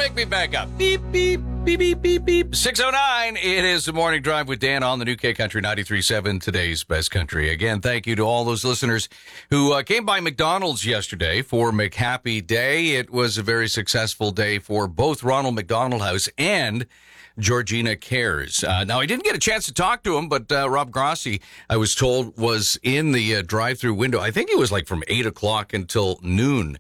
wake me back up. Beep, beep, beep, beep, beep, beep. 6:09. It is the Morning Drive with Dan on the new K Country 93.7, today's best country. Again, thank you to all those listeners who came by McDonald's yesterday for McHappy Day. It was a very successful day for both Ronald McDonald House and Georgina Cares. Now, I didn't get a chance to talk to him, but Rob Grossi, I was told, was in the drive-through window. I think it was like from 8 o'clock until noon.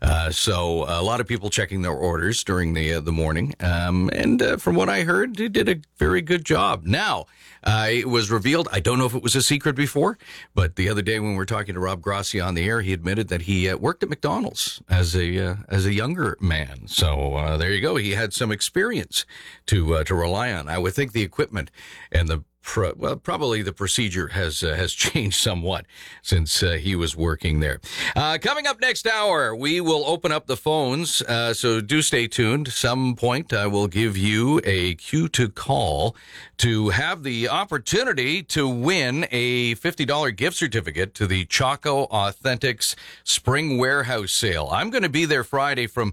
So a lot of people checking their orders during the morning. And from what I heard, he did a very good job. Now, it was revealed, I don't know if it was a secret before, but the other day when we were talking to Rob Grossi on the air, he admitted that he worked at McDonald's as a younger man. So there you go. He had some experience to rely on. I would think the equipment and probably the procedure has changed somewhat since he was working there. Coming up next hour, we will open up the phones, so do stay tuned. Some point, I will give you a cue to call to have the opportunity to win a $50 gift certificate to the Chaco Authentics Spring Warehouse Sale. I'm going to be there Friday from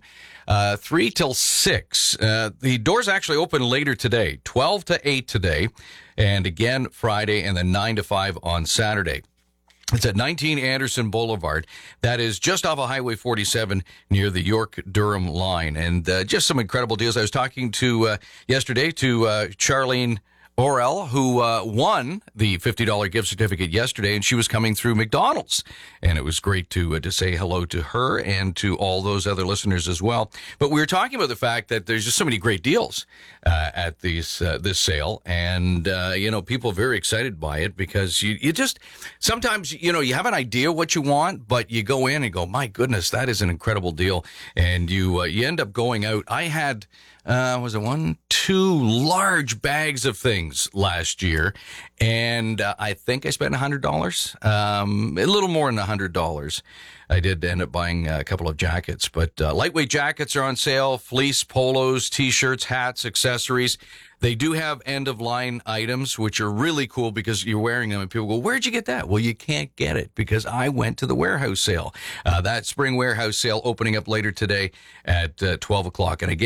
3 till 6. The doors actually open later today, 12 to 8 today. And again, Friday, and then 9 to 5 on Saturday. It's at 19 Anderson Boulevard. That is just off of Highway 47 near the York-Durham line. And just some incredible deals. I was talking to yesterday to Charlene Orell, who won the $50 gift certificate yesterday, and she was coming through McDonald's. And it was great to say hello to her and to all those other listeners as well. But we were talking about the fact that there's just so many great deals at this sale. And, people are very excited by it because you just sometimes, you have an idea what you want, but you go in and go, my goodness, that is an incredible deal. And you end up going out. I had... was it 2 large bags of things last year, and I think I spent $100, a little more than $100. I did end up buying a couple of jackets, but lightweight jackets are on sale, fleece, polos, T-shirts, hats, accessories. They do have end-of-line items, which are really cool because you're wearing them and people go, where'd you get that? Well, you can't get it because I went to the warehouse sale. That spring warehouse sale opening up later today at 12 o'clock. And again,